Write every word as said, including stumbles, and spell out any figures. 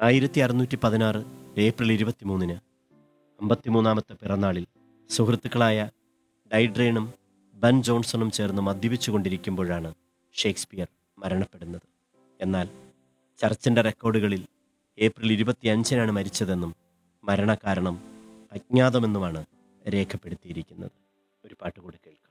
ആയിരത്തി അറുന്നൂറ്റി പതിനാറ് ഏപ്രിൽ ഇരുപത്തിമൂന്നിന് അമ്പത്തിമൂന്നാമത്തെ പിറന്നാളിൽ സുഹൃത്തുക്കളായ ഡൈഡ്രേണും ബൻ ജോൺസണും ചേർന്ന് മദ്യപിച്ചു കൊണ്ടിരിക്കുമ്പോഴാണ് ഷേക്സ്പിയർ മരണപ്പെടുന്നത്. എന്നാൽ ചർച്ചിൻ്റെ റെക്കോർഡുകളിൽ ഏപ്രിൽ ഇരുപത്തിയഞ്ചിനാണ് മരിച്ചതെന്നും മരണകാരണം അജ്ഞാതമെന്നുമാണ് രേഖപ്പെടുത്തിയിരിക്കുന്നത്. ഒരു പാട്ട് കൂടി കേൾക്കാം.